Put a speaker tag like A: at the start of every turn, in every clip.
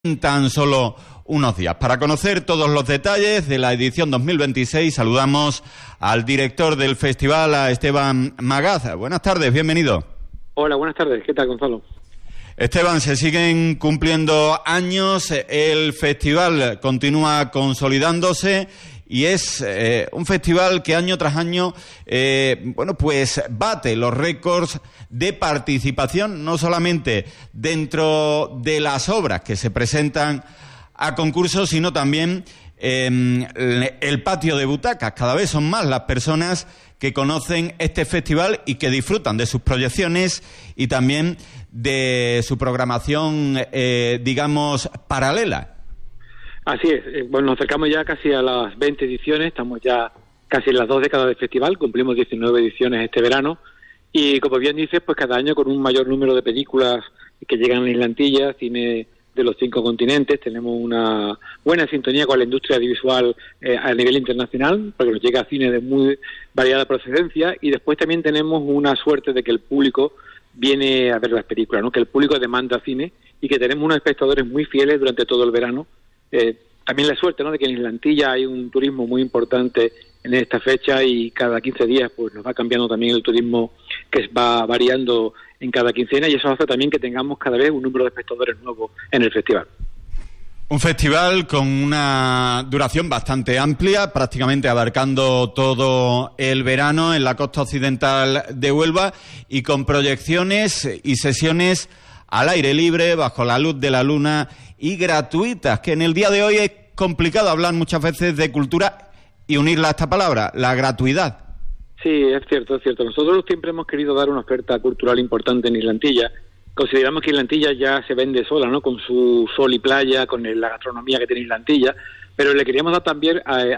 A: En tan solo unos días. Para conocer todos los detalles de la edición 2026, saludamos al director del festival, a Esteban Magaz. Buenas tardes, bienvenido.
B: Hola, buenas tardes. ¿Qué tal, Gonzalo?
A: Esteban, se siguen cumpliendo años, el festival continúa consolidándose y es un festival que año tras año pues bate los récords de participación, no solamente dentro de las obras que se presentan a concurso, sino también el patio de butacas. Cada vez son más las personas que conocen este festival y que disfrutan de sus proyecciones y también de su programación, digamos, paralela.
B: Así es. Bueno, nos acercamos ya casi a las 20 ediciones, estamos ya casi en las 2 décadas del festival, cumplimos 19 ediciones este verano y, como bien dices, pues cada año con un mayor número de películas que llegan a Isla Antilla, cine de los 5 continentes, tenemos una buena sintonía con la industria audiovisual a nivel internacional, porque nos llega cine de muy variada procedencia, y después también tenemos una suerte de que el público viene a ver las películas, ¿no? Que el público demanda cine y que tenemos unos espectadores muy fieles durante todo el verano. También la suerte, ¿no?, de que en Isla Antilla hay un turismo muy importante en esta fecha y cada 15 días pues nos va cambiando también el turismo, que va variando en cada quincena, y eso hace también que tengamos cada vez un número de espectadores nuevos en el festival.
A: Un festival con una duración bastante amplia, prácticamente abarcando todo el verano en la costa occidental de Huelva y con proyecciones y sesiones al aire libre, bajo la luz de la luna y gratuitas, que en el día de hoy es complicado hablar muchas veces de cultura y unirla a esta palabra, la gratuidad. Sí,
B: es cierto, es cierto. Nosotros siempre hemos querido dar una oferta cultural importante en Isla Antilla. Consideramos que Isla Antilla ya se vende sola, ¿no?, con su sol y playa, con la gastronomía que tiene Isla Antilla, pero le queríamos dar también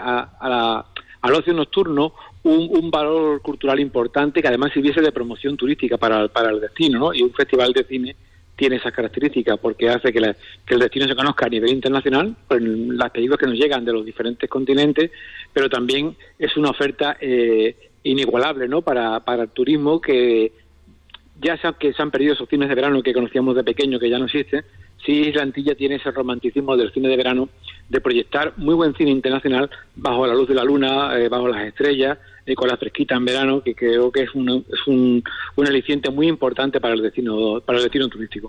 B: al ocio nocturno un valor cultural importante que además sirviese de promoción turística para el destino, ¿no? Y un festival de cine tiene esas características porque hace que el destino se conozca a nivel internacional, por las películas que nos llegan de los diferentes continentes, pero también es una oferta inigualable, ¿no?, para el turismo, que ya sea que se han perdido esos cines de verano que conocíamos de pequeño, que ya no existen. Sí, Isla Antilla tiene ese romanticismo del cine de verano, de proyectar muy buen cine internacional bajo la luz de la luna, bajo las estrellas, con la fresquita en verano, que creo que es un aliciente muy importante para el destino turístico.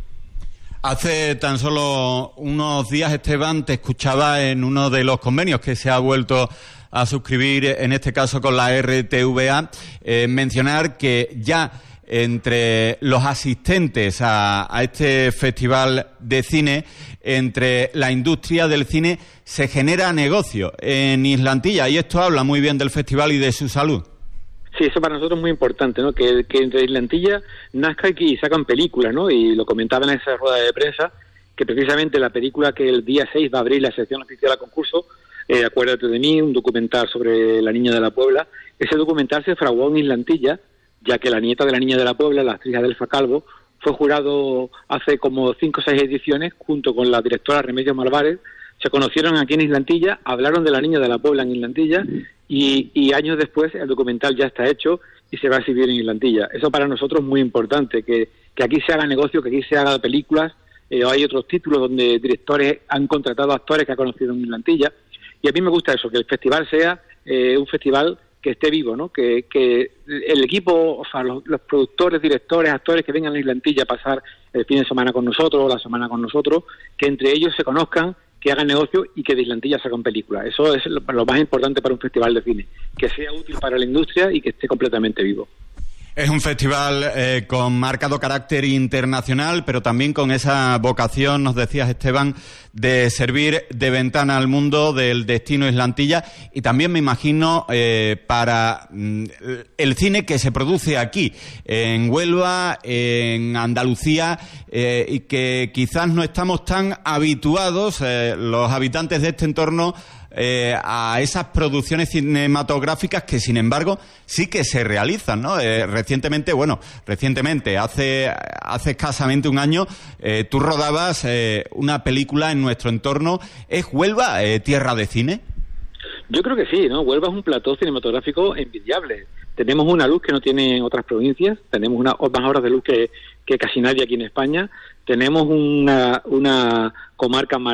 A: Hace tan solo unos días, Esteban, te escuchaba en uno de los convenios que se ha vuelto a suscribir, en este caso con la RTVA, mencionar que ya entre los asistentes a este festival de cine, entre la industria del cine, se genera negocio en Isla Antilla, y esto habla muy bien del festival y de su salud.
B: Sí, eso para nosotros es muy importante, ¿no?, que entre Isla Antilla nazca y sacan películas, ¿no? Y lo comentaban en esa rueda de prensa, que precisamente la película que el día 6 va a abrir la sección oficial a concurso, Acuérdate de mí, un documental sobre la Niña de la Puebla, ese documental se fraguó en Isla Antilla, ya que la nieta de la Niña de la Puebla, la actriz Adelfa Calvo, fue jurado hace como 5 o 6 ediciones, junto con la directora Remedios Malvarez. Se conocieron aquí en Isla Antilla, hablaron de la Niña de la Puebla en Isla Antilla, y años después el documental ya está hecho y se va a exhibir en Isla Antilla. Eso para nosotros es muy importante, que aquí se haga negocio, que aquí se haga películas. Hay otros títulos donde directores han contratado actores que ha conocido en Isla Antilla, y a mí me gusta eso, que el festival sea un festival que esté vivo, ¿no? Que el equipo, o sea, los productores, directores, actores que vengan a Isla Antilla a pasar el fin de semana con nosotros o la semana con nosotros, que entre ellos se conozcan, que hagan negocio y que de Isla Antilla sacan películas. Eso es lo más importante para un festival de cine, que sea útil para la industria y que esté completamente vivo.
A: Es un festival con marcado carácter internacional, pero también con esa vocación, nos decías, Esteban, de servir de ventana al mundo del destino Isla Antilla, y también me imagino para el cine que se produce aquí, en Huelva, en Andalucía, y que quizás no estamos tan habituados, los habitantes de este entorno, a esas producciones cinematográficas que, sin embargo, sí que se realizan, ¿no? Recientemente, hace escasamente un año, tú rodabas una película en nuestro entorno. ¿Es Huelva tierra de cine?
B: Yo creo que sí, ¿no? Huelva es un plató cinematográfico envidiable. tenemos una luz que no tienen otras provincias, tenemos más horas de luz que casi nadie aquí en España, tenemos una comarca